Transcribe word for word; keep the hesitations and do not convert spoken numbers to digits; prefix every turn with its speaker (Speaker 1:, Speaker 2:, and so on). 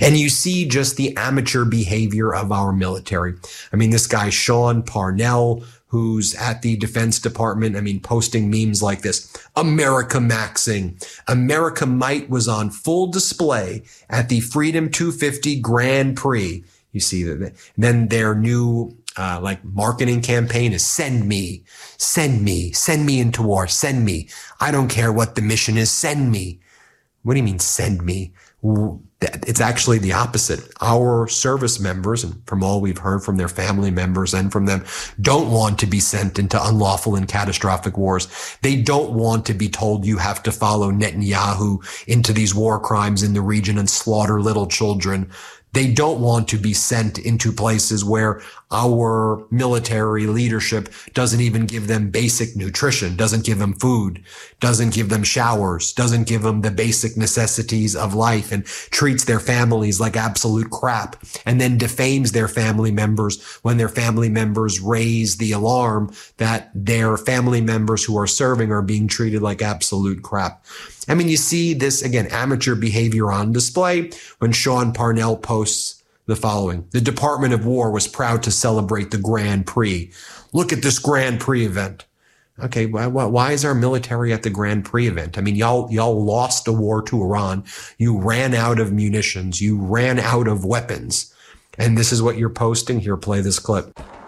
Speaker 1: And you see just the amateur behavior of our military. I mean, this guy, Sean Parnell, who's at the Defense Department, I mean, posting memes like this. America Maxing. America Might was on full display at the Freedom two fifty Grand Prix. You see that. Then their new uh, like marketing campaign is send me, send me, send me into war, send me. I don't care what the mission is, send me. What do you mean send me? It's actually the opposite. Our service members, and from all we've heard from their family members and from them, don't want to be sent into unlawful and catastrophic wars. They don't want to be told you have to follow Netanyahu into these war crimes in the region and slaughter little children. They don't want to be sent into places where our military leadership doesn't even give them basic nutrition, doesn't give them food, doesn't give them showers, doesn't give them the basic necessities of life, and treats their families like absolute crap, and then defames their family members when their family members raise the alarm that their family members who are serving are being treated like absolute crap. I mean, you see this, again, amateur behavior on display when Sean Parnell posts the following. The Department of War was proud to celebrate the Grand Prix. Look at this Grand Prix event. Okay, why, why is our military at the Grand Prix event? I mean, y'all, y'all lost a war to Iran. You ran out of munitions. You ran out of weapons. And this is what you're posting. Here, play this clip.